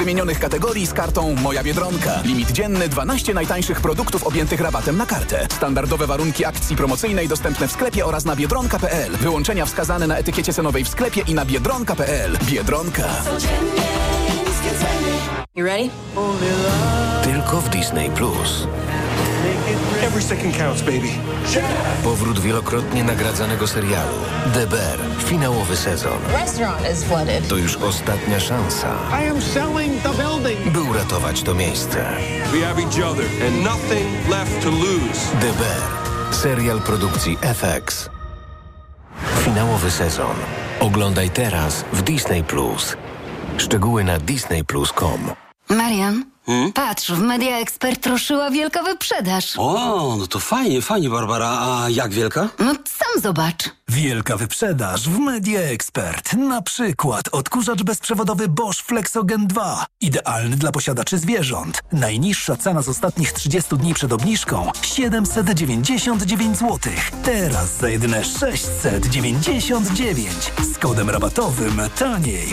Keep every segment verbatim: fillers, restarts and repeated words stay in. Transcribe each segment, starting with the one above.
wymienionych kategorii z kartą Moja Biedronka. Limit dzienny dwanaście najtańszych produktów objętych rabatem na kartę. Standardowe warunki akcji promocyjnej dostępne w sklepie oraz na biedronka kropka p l. Wyłączenia wskazane na etykiecie cenowej w sklepie i na biedronka kropka p l. Biedronka. You ready? Tylko w Disney Plus. Every second counts, baby. Powrót wielokrotnie nagradzanego serialu The Bear. Finałowy sezon. Restaurant is flooded. To już ostatnia szansa, I am selling the building. by uratować to miejsce. We have each other and nothing left to lose. The Bear. Serial produkcji F X. Finałowy sezon. Oglądaj teraz w Disney Plus. Szczegóły na disney plus kropka com. Marian, Hmm? patrz, w Media Expert ruszyła wielka wyprzedaż. O, no to fajnie, fajnie, Barbara. A jak wielka? No sam zobacz. Wielka wyprzedaż w Media Expert. Na przykład odkurzacz bezprzewodowy Bosch Flexogen dwa. Idealny dla posiadaczy zwierząt. Najniższa cena z ostatnich trzydziestu dni przed obniżką siedemset dziewięćdziesiąt dziewięć złotych. Teraz za jedyne sześćset dziewięćdziesiąt dziewięć. Z kodem rabatowym taniej.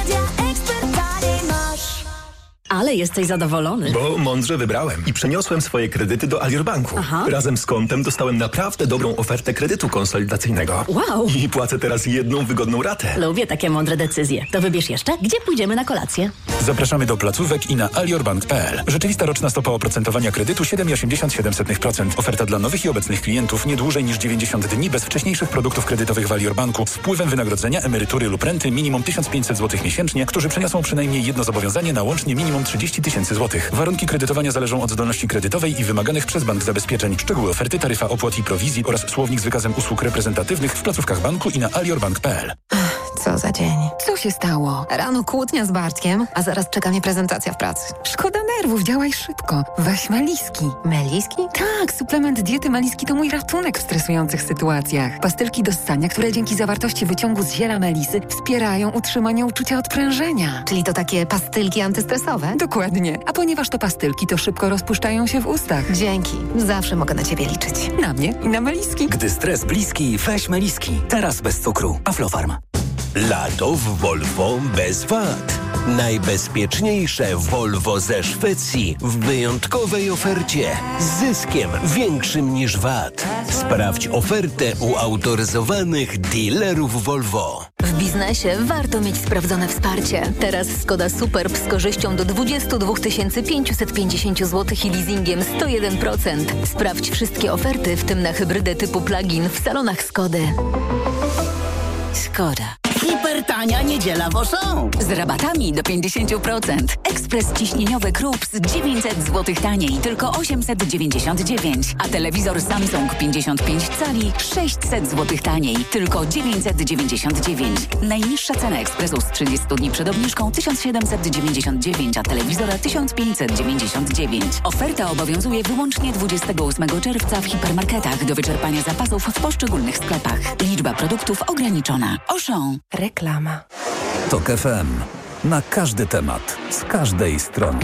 Ale jesteś zadowolony. Bo mądrze wybrałem i przeniosłem swoje kredyty do Alior Banku. Aha. Razem z kontem dostałem naprawdę dobrą ofertę kredytu konsolidacyjnego. Wow. I płacę teraz jedną wygodną ratę. Lubię takie mądre decyzje. To wybierz jeszcze, gdzie pójdziemy na kolację. Zapraszamy do placówek i na aliorbank kropka p l. Rzeczywista roczna stopa oprocentowania kredytu siedem przecinek osiemdziesiąt siedem procent. Oferta dla nowych i obecnych klientów nie dłużej niż dziewięćdziesiąt dni bez wcześniejszych produktów kredytowych w Alior Banku z wpływem wynagrodzenia, emerytury lub renty minimum tysiąc pięćset złotych miesięcznie, którzy przeniosą przynajmniej jedno zobowiązanie na łącznie minimum trzydzieści tysięcy złotych. Warunki kredytowania zależą od zdolności kredytowej i wymaganych przez bank zabezpieczeń. Szczegóły oferty, taryfa opłat i prowizji oraz słownik z wykazem usług reprezentatywnych w placówkach banku i na aliorbank kropka p l. Co za dzień. Co się stało? Rano kłótnia z Bartkiem, a zaraz czeka mnie prezentacja w pracy. Szkoda nerwów, działaj szybko. Weź Meliski. Meliski? Tak, suplement diety Meliski to mój ratunek w stresujących sytuacjach. Pastylki do ssania, które dzięki zawartości wyciągu z ziela melisy wspierają utrzymanie uczucia odprężenia. Czyli to takie pastylki antystresowe? Dokładnie. A ponieważ to pastylki, to szybko rozpuszczają się w ustach. Dzięki. Zawsze mogę na ciebie liczyć. Na mnie i na Meliski. Gdy stres bliski, weź Meliski. Teraz bez cukru. Aflofarm. Lato w Volvo bez V A T. Najbezpieczniejsze Volvo ze Szwecji w wyjątkowej ofercie z zyskiem większym niż V A T. Sprawdź ofertę u autoryzowanych dealerów Volvo. W biznesie warto mieć sprawdzone wsparcie. Teraz Skoda Superb z korzyścią do dwadzieścia dwa tysiące pięćset pięćdziesiąt złotych i leasingiem sto jeden procent. Sprawdź wszystkie oferty, w tym na hybrydę typu plug-in w salonach Skody. Skoda. Hipertania niedziela w Auchan. Z rabatami do pięćdziesiąt procent. Ekspres ciśnieniowy Krups dziewięćset złotych taniej, tylko osiemset dziewięćdziesiąt dziewięć. A telewizor Samsung pięćdziesiąt pięć cali sześćset złotych taniej, tylko dziewięćset dziewięćdziesiąt dziewięć. Najniższa cena ekspresu z trzydziestu dni przed obniżką tysiąc siedemset dziewięćdziesiąt dziewięć, a telewizora tysiąc pięćset dziewięćdziesiąt dziewięć. Oferta obowiązuje wyłącznie dwudziestego ósmego czerwca w hipermarketach do wyczerpania zapasów w poszczególnych sklepach. Liczba produktów ograniczona. Auchan. Reklama. Tok F M. Na każdy temat, z każdej strony.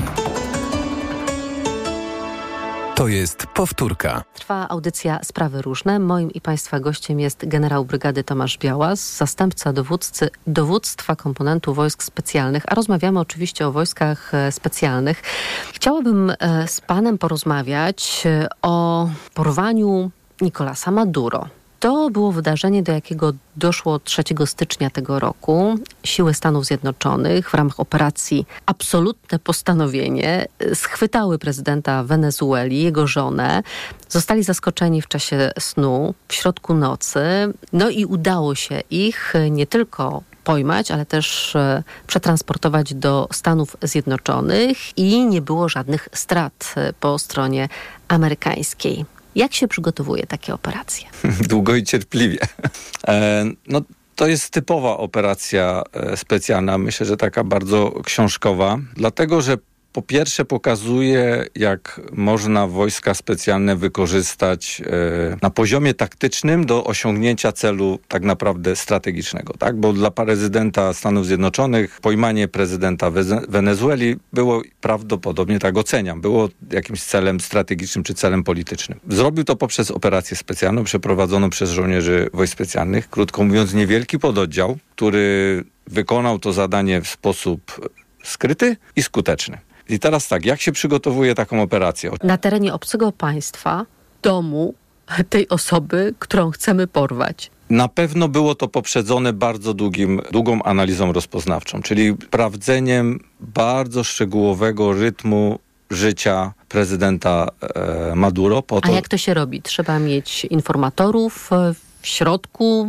To jest powtórka. Trwa audycja Sprawy Różne. Moim i Państwa gościem jest generał brygady Tomasz Białas, zastępca dowódcy, dowództwa komponentu wojsk specjalnych, a rozmawiamy oczywiście o wojskach specjalnych. Chciałabym z Panem porozmawiać o porwaniu Nicolasa Maduro. To było wydarzenie, do jakiego doszło trzeciego stycznia tego roku. Siły Stanów Zjednoczonych w ramach operacji Absolutne Postanowienie schwytały prezydenta Wenezueli, jego żonę. Zostali zaskoczeni w czasie snu, w środku nocy. No i udało się ich nie tylko pojmać, ale też przetransportować do Stanów Zjednoczonych i nie było żadnych strat po stronie amerykańskiej. Jak się przygotowuje takie operacje? Długo i cierpliwie. E, no, to jest typowa operacja specjalna, myślę, że taka bardzo książkowa, dlatego że po pierwsze pokazuje, jak można wojska specjalne wykorzystać e, na poziomie taktycznym do osiągnięcia celu tak naprawdę strategicznego, tak? Bo dla prezydenta Stanów Zjednoczonych pojmanie prezydenta Weze- Wenezueli było prawdopodobnie, tak oceniam, było jakimś celem strategicznym czy celem politycznym. Zrobił to poprzez operację specjalną przeprowadzoną przez żołnierzy wojsk specjalnych, krótko mówiąc niewielki pododdział, który wykonał to zadanie w sposób skryty i skuteczny. I teraz tak, jak się przygotowuje taką operację? Na terenie obcego państwa, domu tej osoby, którą chcemy porwać. Na pewno było to poprzedzone bardzo długim, długą analizą rozpoznawczą, czyli sprawdzeniem bardzo szczegółowego rytmu życia prezydenta e, Maduro. Po to... A jak to się robi? Trzeba mieć informatorów w środku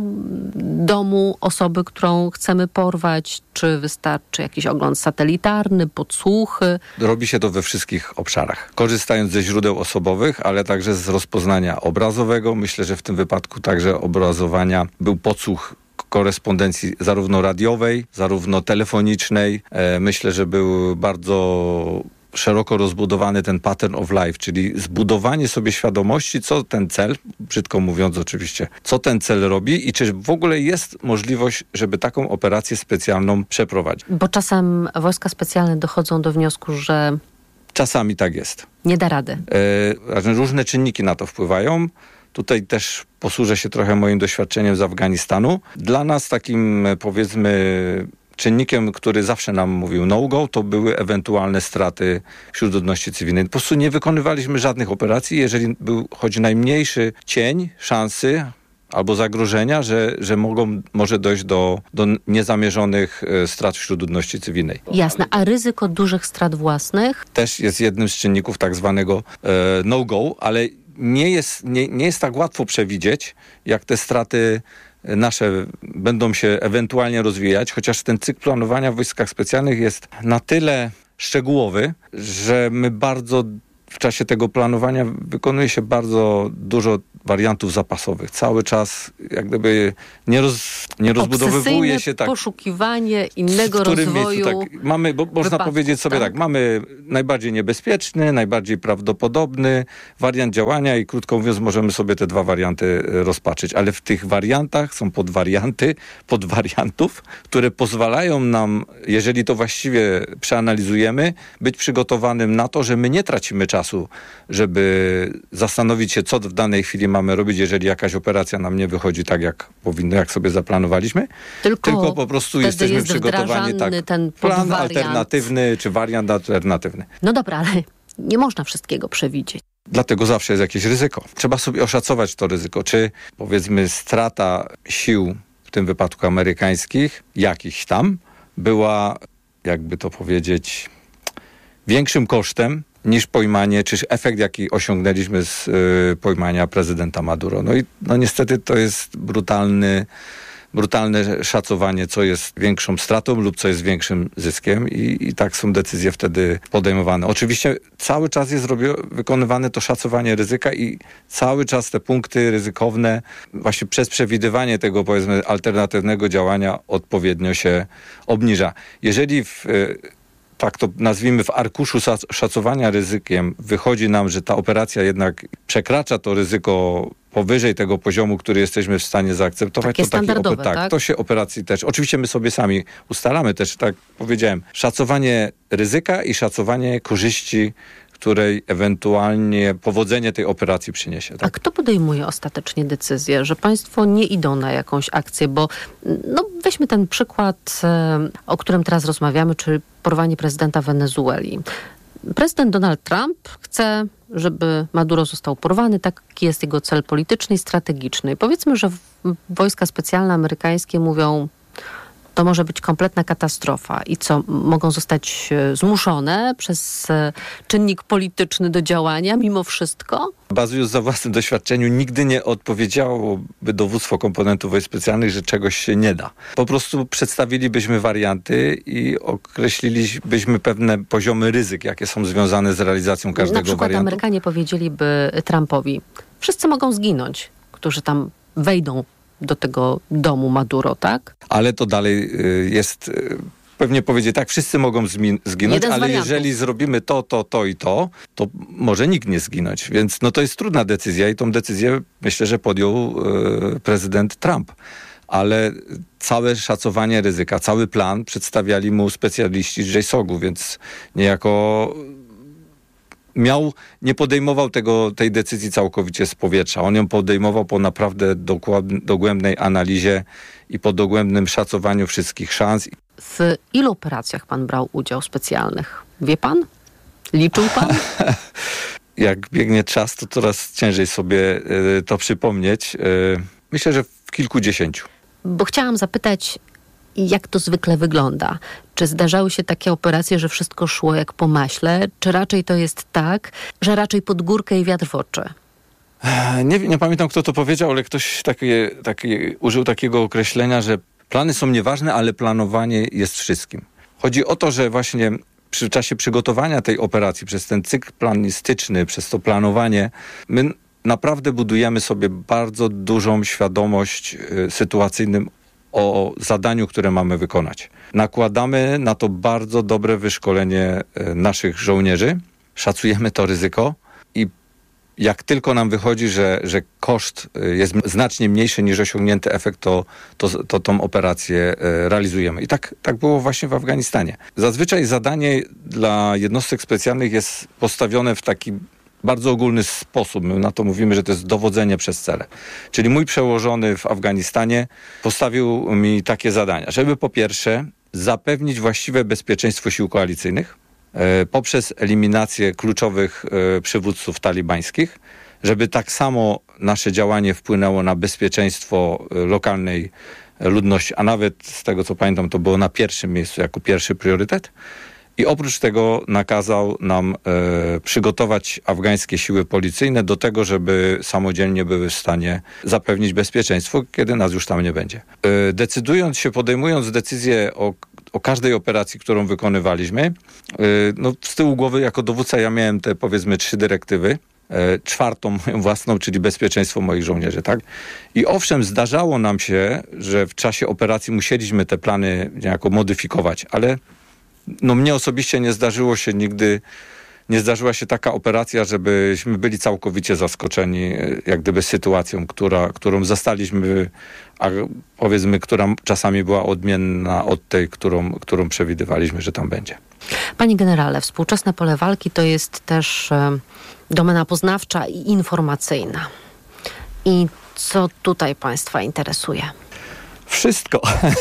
domu osoby, którą chcemy porwać? Czy wystarczy jakiś ogląd satelitarny, podsłuchy? Robi się to we wszystkich obszarach. Korzystając ze źródeł osobowych, ale także z rozpoznania obrazowego. Myślę, że w tym wypadku także obrazowania był podsłuch korespondencji zarówno radiowej, zarówno telefonicznej. E, myślę, że był bardzo szeroko rozbudowany ten pattern of life, czyli zbudowanie sobie świadomości, co ten cel, brzydko mówiąc oczywiście, co ten cel robi i czy w ogóle jest możliwość, żeby taką operację specjalną przeprowadzić. Bo czasem wojska specjalne dochodzą do wniosku, że... Czasami tak jest. Nie da rady. E, różne czynniki na to wpływają. Tutaj też posłużę się trochę moim doświadczeniem z Afganistanu. Dla nas takim, powiedzmy, czynnikiem, który zawsze nam mówił no-go, to były ewentualne straty wśród ludności cywilnej. Po prostu nie wykonywaliśmy żadnych operacji, jeżeli był choć najmniejszy cień szansy albo zagrożenia, że, że mogą, może dojść do, do niezamierzonych strat wśród ludności cywilnej. Jasne, a ryzyko dużych strat własnych? Też jest jednym z czynników tak zwanego e, no-go, ale nie jest, nie, nie jest tak łatwo przewidzieć, jak te straty nasze będą się ewentualnie rozwijać, chociaż ten cykl planowania w wojskach specjalnych jest na tyle szczegółowy, że my bardzo w czasie tego planowania wykonuje się bardzo dużo wariantów zapasowych. Cały czas jak gdyby nie, roz, nie rozbudowywuje się tak. Poszukiwanie innego w którym rozwoju. Miejscu, tak, mamy, bo można wypadków, powiedzieć sobie tak? tak, mamy najbardziej niebezpieczny, najbardziej prawdopodobny wariant działania i krótko mówiąc możemy sobie te dwa warianty rozpatrzyć, ale w tych wariantach są podwarianty, podwariantów, które pozwalają nam, jeżeli to właściwie przeanalizujemy, być przygotowanym na to, że my nie tracimy czasu, żeby zastanowić się, co w danej chwili mamy robić, jeżeli jakaś operacja nam nie wychodzi tak, jak powinno, jak sobie zaplanowaliśmy. Tylko, Tylko po prostu jesteśmy przygotowani tak. Ten plan alternatywny, czy wariant alternatywny. No dobra, ale nie można wszystkiego przewidzieć. Dlatego zawsze jest jakieś ryzyko. Trzeba sobie oszacować to ryzyko. Czy powiedzmy strata sił, w tym wypadku amerykańskich, jakichś tam, była, jakby to powiedzieć, większym kosztem niż pojmanie, czy efekt, jaki osiągnęliśmy z y, pojmania prezydenta Maduro. No i no niestety to jest brutalny, brutalne szacowanie, co jest większą stratą lub co jest większym zyskiem i, i tak są decyzje wtedy podejmowane. Oczywiście cały czas jest robio- wykonywane to szacowanie ryzyka i cały czas te punkty ryzykowne właśnie przez przewidywanie tego, powiedzmy, alternatywnego działania odpowiednio się obniża. Jeżeli w y, tak to nazwijmy, w arkuszu szacowania ryzykiem wychodzi nam, że ta operacja jednak przekracza to ryzyko powyżej tego poziomu, który jesteśmy w stanie zaakceptować, takie to taki standardowe, tak, tak? To się operacji też. Oczywiście my sobie sami ustalamy też, tak powiedziałem, szacowanie ryzyka i szacowanie korzyści, której ewentualnie powodzenie tej operacji przyniesie. Tak? A kto podejmuje ostatecznie decyzję, że państwo nie idą na jakąś akcję? Bo no, weźmy ten przykład, o którym teraz rozmawiamy, czyli porwanie prezydenta Wenezueli. Prezydent Donald Trump chce, żeby Maduro został porwany. Taki jest jego cel polityczny i strategiczny. Powiedzmy, że wojska specjalne amerykańskie mówią, to może być kompletna katastrofa. I co, mogą zostać zmuszone przez czynnik polityczny do działania mimo wszystko? Bazując na własnym doświadczeniu, nigdy nie odpowiedziałoby dowództwo komponentów wojsk specjalnych, że czegoś się nie da. Po prostu przedstawilibyśmy warianty i określilibyśmy pewne poziomy ryzyk, jakie są związane z realizacją każdego wariantu. Na przykład wariantu. Amerykanie powiedzieliby Trumpowi, wszyscy mogą zginąć, którzy tam wejdą do tego domu Maduro, tak? Ale to dalej jest, pewnie powiedzieć tak, wszyscy mogą zmi- zginąć, ale wariantów. jeżeli zrobimy to, to, to i to, to może nikt nie zginąć. Więc no to jest trudna decyzja i tą decyzję myślę, że podjął e, prezydent Trump. Ale całe szacowanie ryzyka, cały plan przedstawiali mu specjaliści z J SOG-u, więc niejako miał, nie podejmował tego, tej decyzji całkowicie z powietrza. On ją podejmował po naprawdę dokład, dogłębnej analizie i po dogłębnym szacowaniu wszystkich szans. W ilu operacjach pan brał udział specjalnych? Wie pan? Liczył pan? Jak biegnie czas, to coraz ciężej sobie y, to przypomnieć. Y, myślę, że w kilkudziesięciu. Bo chciałam zapytać, jak to zwykle wygląda? Czy zdarzały się takie operacje, że wszystko szło jak po maśle? Czy raczej to jest tak, że raczej pod górkę i wiatr w oczy? Nie, nie pamiętam, kto to powiedział, ale ktoś takie, takie, użył takiego określenia, że plany są nieważne, ale planowanie jest wszystkim. Chodzi o to, że właśnie przy czasie przygotowania tej operacji, przez ten cykl planistyczny, przez to planowanie, my naprawdę budujemy sobie bardzo dużą świadomość y, sytuacyjną o zadaniu, które mamy wykonać. Nakładamy na to bardzo dobre wyszkolenie y, naszych żołnierzy, szacujemy to ryzyko i jak tylko nam wychodzi, że, że koszt jest znacznie mniejszy niż osiągnięty efekt, to, to, to tą operację realizujemy. I tak, tak było właśnie w Afganistanie. Zazwyczaj zadanie dla jednostek specjalnych jest postawione w taki bardzo ogólny sposób. My na to mówimy, że to jest dowodzenie przez cele. Czyli mój przełożony w Afganistanie postawił mi takie zadania, żeby po pierwsze zapewnić właściwe bezpieczeństwo sił koalicyjnych, poprzez eliminację kluczowych e, przywódców talibańskich, żeby tak samo nasze działanie wpłynęło na bezpieczeństwo e, lokalnej ludności, a nawet z tego co pamiętam, to było na pierwszym miejscu jako pierwszy priorytet. I oprócz tego nakazał nam e, przygotować afgańskie siły policyjne do tego, żeby samodzielnie były w stanie zapewnić bezpieczeństwo, kiedy nas już tam nie będzie. E, decydując się, podejmując decyzję o o każdej operacji, którą wykonywaliśmy. No, z tyłu głowy jako dowódca ja miałem te powiedzmy trzy dyrektywy. Czwartą moją własną, czyli bezpieczeństwo moich żołnierzy, tak? I owszem, zdarzało nam się, że w czasie operacji musieliśmy te plany niejako modyfikować, ale no mnie osobiście nie zdarzyło się nigdy, nie zdarzyła się taka operacja, żebyśmy byli całkowicie zaskoczeni jak gdyby sytuacją, która, którą zastaliśmy, a powiedzmy, która czasami była odmienna od tej, którą, którą przewidywaliśmy, że tam będzie. Panie generale, współczesne pole walki to jest też e, domena poznawcza i informacyjna. I co tutaj państwa interesuje? Wszystko.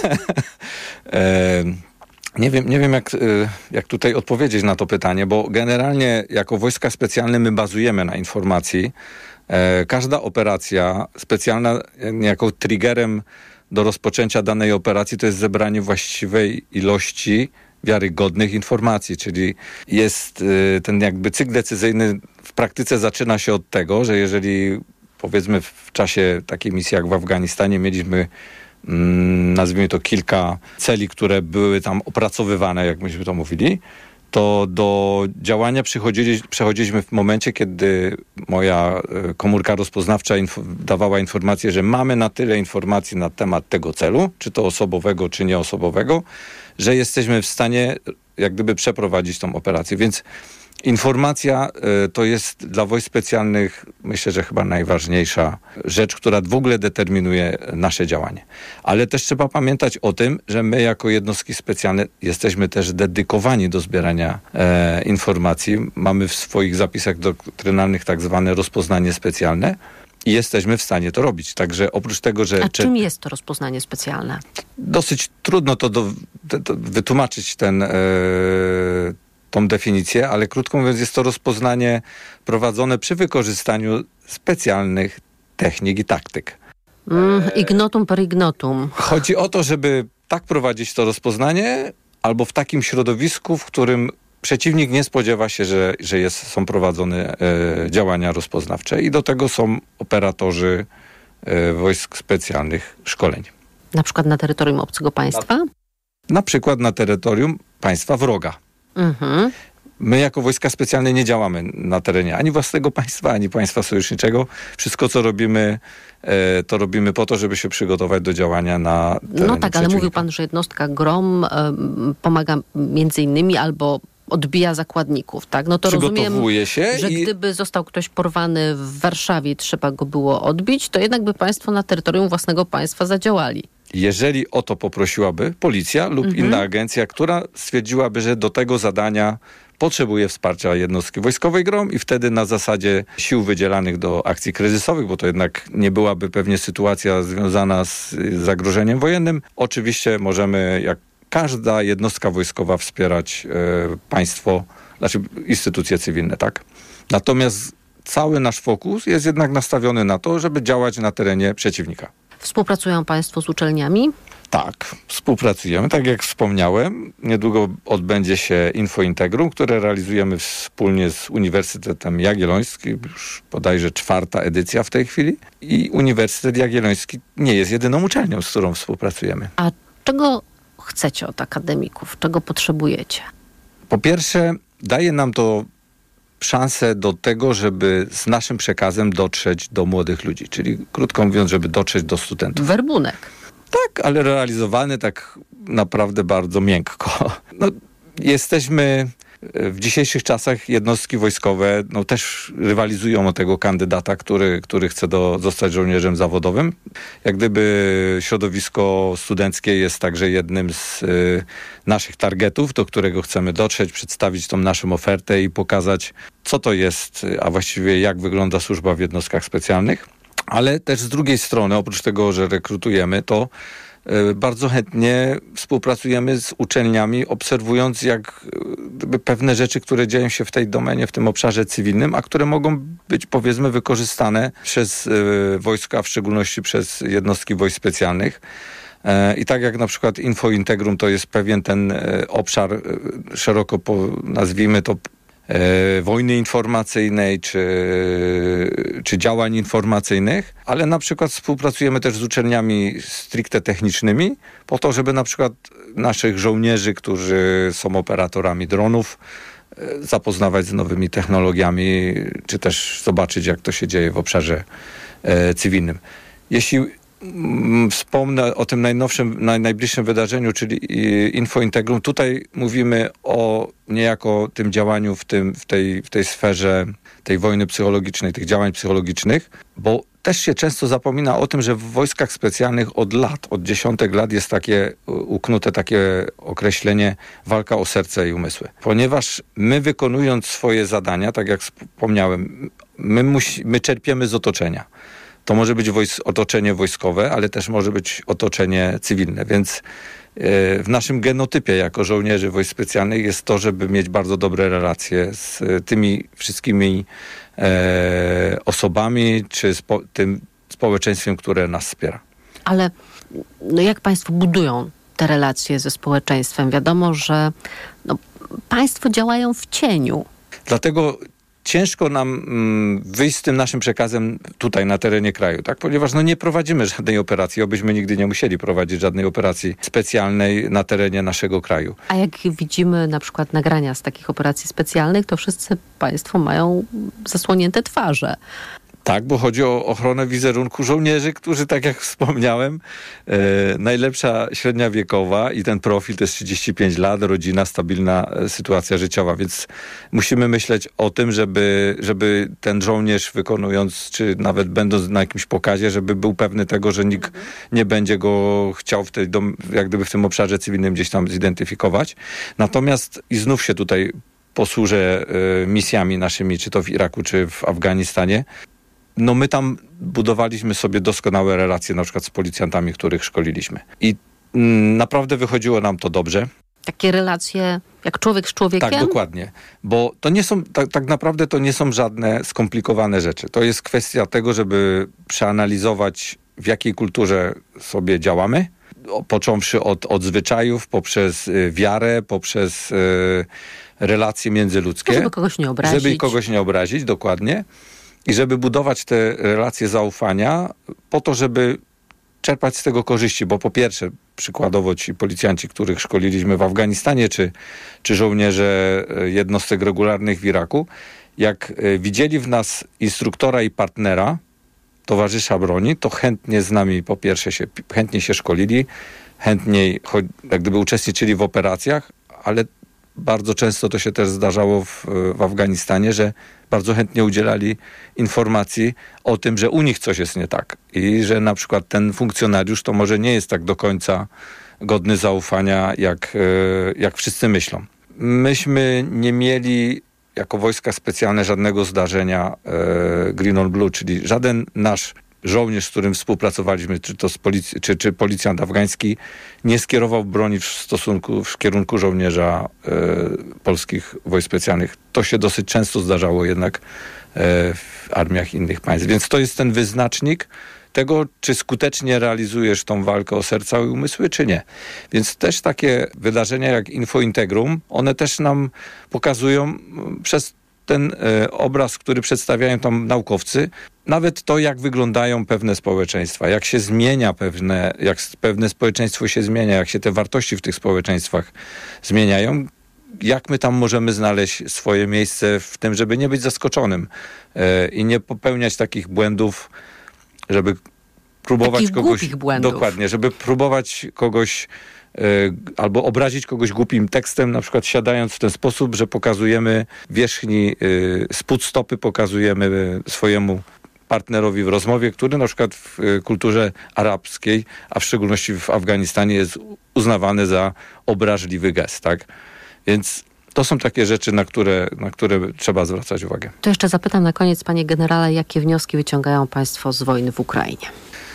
e, Nie wiem, nie wiem jak, jak tutaj odpowiedzieć na to pytanie, bo generalnie jako wojska specjalne my bazujemy na informacji. E, każda operacja specjalna jako triggerem do rozpoczęcia danej operacji to jest zebranie właściwej ilości wiarygodnych informacji, czyli jest y, ten jakby cykl decyzyjny w praktyce zaczyna się od tego, że jeżeli powiedzmy w czasie takiej misji jak w Afganistanie mieliśmy nazwijmy to kilka celi, które były tam opracowywane, jak myśmy to mówili, to do działania przychodzili, przechodziliśmy w momencie, kiedy moja komórka rozpoznawcza inf- dawała informację, że mamy na tyle informacji na temat tego celu, czy to osobowego, czy nieosobowego, że jesteśmy w stanie jak gdyby przeprowadzić tą operację. Więc informacja y, to jest dla wojsk specjalnych, myślę, że chyba najważniejsza rzecz, która w ogóle determinuje nasze działanie. Ale też trzeba pamiętać o tym, że my jako jednostki specjalne jesteśmy też dedykowani do zbierania e, informacji. Mamy w swoich zapisach doktrynalnych tak zwane rozpoznanie specjalne i jesteśmy w stanie to robić. Także oprócz tego, że... A czym jest to rozpoznanie specjalne? Dosyć trudno to do, to, to wytłumaczyć ten... E, tą definicję, ale krótko mówiąc jest to rozpoznanie prowadzone przy wykorzystaniu specjalnych technik i taktyk. Mm, ignotum per ignotum. Chodzi o to, żeby tak prowadzić to rozpoznanie, albo w takim środowisku, w którym przeciwnik nie spodziewa się, że, że jest, są prowadzone e, działania rozpoznawcze i do tego są operatorzy e, wojsk specjalnych szkoleń. Na przykład na terytorium obcego państwa? Na, na przykład na terytorium państwa wroga. Mhm. My jako wojska specjalne nie działamy na terenie ani własnego państwa, ani państwa sojuszniczego. Wszystko, co robimy, e, to robimy po to, żeby się przygotować do działania na terenie No tak, ale mówił pan, że jednostka GROM e, pomaga między innymi albo odbija zakładników, tak? No to rozumiem, się że i... gdyby został ktoś porwany w Warszawie i trzeba go było odbić, to jednak by państwo na terytorium własnego państwa zadziałali. jeżeli o to poprosiłaby policja lub Mhm. inna agencja, która stwierdziłaby, że do tego zadania potrzebuje wsparcia jednostki wojskowej GROM i wtedy na zasadzie sił wydzielanych do akcji kryzysowych, bo to jednak nie byłaby pewnie sytuacja związana z zagrożeniem wojennym. Oczywiście możemy, jak każda jednostka wojskowa, wspierać e, państwo, znaczy instytucje cywilne, tak? Natomiast cały nasz fokus jest jednak nastawiony na to, żeby działać na terenie przeciwnika. Współpracują Państwo z uczelniami? Tak, współpracujemy. Tak jak wspomniałem, niedługo odbędzie się Infointegrum, które realizujemy wspólnie z Uniwersytetem Jagiellońskim, już bodajże czwarta edycja w tej chwili. I Uniwersytet Jagielloński nie jest jedyną uczelnią, z którą współpracujemy. A czego chcecie od akademików? Czego potrzebujecie? Po pierwsze, daje nam to szansę do tego, żeby z naszym przekazem dotrzeć do młodych ludzi. Czyli krótko mówiąc, żeby dotrzeć do studentów. Werbunek. Tak, ale realizowany tak naprawdę bardzo miękko. No, jesteśmy w dzisiejszych czasach, jednostki wojskowe no, też rywalizują o tego kandydata, który, który chce do, zostać żołnierzem zawodowym. Jak gdyby środowisko studenckie jest także jednym z y, naszych targetów, do którego chcemy dotrzeć, przedstawić tą naszą ofertę i pokazać, co to jest, a właściwie jak wygląda służba w jednostkach specjalnych. Ale też z drugiej strony, oprócz tego, że rekrutujemy, to y, bardzo chętnie współpracujemy z uczelniami, obserwując jak y, pewne rzeczy, które dzieją się w tej domenie, w tym obszarze cywilnym, a które mogą być, powiedzmy, wykorzystane przez y, wojska, w szczególności przez jednostki wojsk specjalnych. I tak jak na przykład Infointegrum to jest pewien ten y, obszar, y, szeroko po, nazwijmy to, E, wojny informacyjnej czy, czy działań informacyjnych, ale na przykład współpracujemy też z uczelniami stricte technicznymi po to, żeby na przykład naszych żołnierzy, którzy są operatorami dronów, e, zapoznawać z nowymi technologiami, czy też zobaczyć, jak to się dzieje w obszarze e, cywilnym. Jeśli wspomnę o tym najnowszym, naj, najbliższym wydarzeniu, czyli Infointegrum. Tutaj mówimy o niejako tym działaniu w, tym, w, tej, w tej sferze tej wojny psychologicznej, tych działań psychologicznych, bo też się często zapomina o tym, że w wojskach specjalnych od lat, od dziesiątek lat jest takie uknute takie określenie walka o serce i umysły. Ponieważ my wykonując swoje zadania, tak jak wspomniałem, my, musi, my czerpiemy z otoczenia. To może być wojs- otoczenie wojskowe, ale też może być otoczenie cywilne, więc w naszym genotypie jako żołnierzy wojsk specjalnych jest to, żeby mieć bardzo dobre relacje z tymi wszystkimi e, osobami, czy spo, tym społeczeństwem, które nas wspiera. Ale no jak państwo budują te relacje ze społeczeństwem? Wiadomo, że no, państwo działają w cieniu. Dlatego ciężko nam mm, wyjść z tym naszym przekazem tutaj na terenie kraju, tak? Ponieważ no, nie prowadzimy żadnej operacji, obyśmy nigdy nie musieli prowadzić żadnej operacji specjalnej na terenie naszego kraju. A jak widzimy na przykład nagrania z takich operacji specjalnych, to wszyscy państwo mają zasłonięte twarze. Tak, bo chodzi o ochronę wizerunku żołnierzy, którzy, tak jak wspomniałem, e, najlepsza średnia wiekowa i ten profil to jest trzydzieści pięć lat, rodzina, stabilna e, sytuacja życiowa, więc musimy myśleć o tym, żeby, żeby ten żołnierz wykonując, czy nawet będąc na jakimś pokazie, żeby był pewny tego, że nikt nie będzie go chciał w tej dom, jak gdyby w tym obszarze cywilnym gdzieś tam zidentyfikować. Natomiast i znów się tutaj posłużę e, misjami naszymi, czy to w Iraku, czy w Afganistanie. No my tam budowaliśmy sobie doskonałe relacje na przykład z policjantami, których szkoliliśmy. I mm, naprawdę wychodziło nam to dobrze. Takie relacje jak człowiek z człowiekiem? Tak, dokładnie. Bo to nie są, tak, tak naprawdę to nie są żadne skomplikowane rzeczy. To jest kwestia tego, żeby przeanalizować, w jakiej kulturze sobie działamy, począwszy od, od zwyczajów, poprzez y, wiarę, poprzez y, relacje międzyludzkie. Żeby kogoś nie obrazić. Żeby kogoś nie obrazić, dokładnie. I żeby budować te relacje zaufania po to, żeby czerpać z tego korzyści, bo po pierwsze, przykładowo ci policjanci, których szkoliliśmy w Afganistanie, czy, czy żołnierze jednostek regularnych w Iraku, jak widzieli w nas instruktora i partnera, towarzysza broni, to chętnie z nami po pierwsze się, chętnie się szkolili, chętniej jak gdyby uczestniczyli w operacjach, ale bardzo często to się też zdarzało w, w Afganistanie, że bardzo chętnie udzielali informacji o tym, że u nich coś jest nie tak i że na przykład ten funkcjonariusz to może nie jest tak do końca godny zaufania, jak, jak wszyscy myślą. Myśmy nie mieli jako wojska specjalne żadnego zdarzenia e, Green on Blue, czyli żaden nasz żołnierz, z którym współpracowaliśmy, czy to z policji, czy, czy policjant afgański, nie skierował broni w stosunku, w kierunku żołnierza e, polskich wojsk specjalnych. To się dosyć często zdarzało jednak e, w armiach innych państw. Więc to jest ten wyznacznik tego, czy skutecznie realizujesz tą walkę o serca i umysły, czy nie. Więc też takie wydarzenia jak Infointegrum, one też nam pokazują przez ten e, obraz, który przedstawiają tam naukowcy, nawet to, jak wyglądają pewne społeczeństwa, jak się zmienia pewne, jak pewne społeczeństwo się zmienia, jak się te wartości w tych społeczeństwach zmieniają, jak my tam możemy znaleźć swoje miejsce w tym, żeby nie być zaskoczonym e, i nie popełniać takich błędów, żeby próbować Takich kogoś... głupich błędów. Dokładnie, żeby próbować kogoś e, albo obrazić kogoś głupim tekstem, na przykład siadając w ten sposób, że pokazujemy wierzchni e, spód stopy, pokazujemy swojemu partnerowi w rozmowie, który na przykład w e, kulturze arabskiej, a w szczególności w Afganistanie jest uznawany za obraźliwy gest, tak? Więc to są takie rzeczy, na które, na które trzeba zwracać uwagę. To jeszcze zapytam na koniec, panie generale, jakie wnioski wyciągają państwo z wojny w Ukrainie?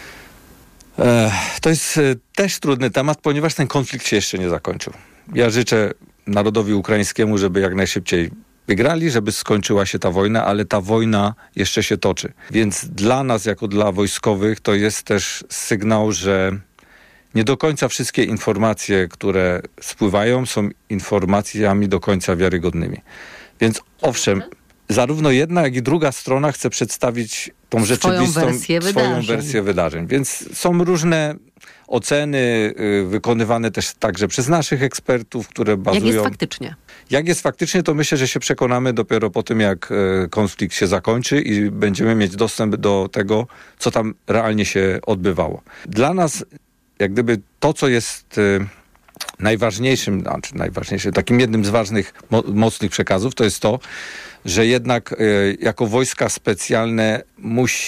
E, to jest e, też trudny temat, ponieważ ten konflikt się jeszcze nie zakończył. Ja życzę narodowi ukraińskiemu, żeby jak najszybciej wygrali, żeby skończyła się ta wojna, ale ta wojna jeszcze się toczy. Więc dla nas, jako dla wojskowych, to jest też sygnał, że nie do końca wszystkie informacje, które spływają, są informacjami do końca wiarygodnymi. Więc owszem, zarówno jedna, jak i druga strona chce przedstawić tą rzeczywistą wersję swoją wydarzeń. wersję wydarzeń. Więc są różne oceny y, wykonywane też także przez naszych ekspertów, które bazują... Jak jest faktycznie? Jak jest faktycznie, to myślę, że się przekonamy dopiero po tym, jak y, konflikt się zakończy i będziemy mieć dostęp do tego, co tam realnie się odbywało. Dla nas jak gdyby to, co jest y, najważniejszym, znaczy najważniejszym, takim jednym z ważnych, mo- mocnych przekazów, to jest to, że jednak y, jako wojska specjalne musi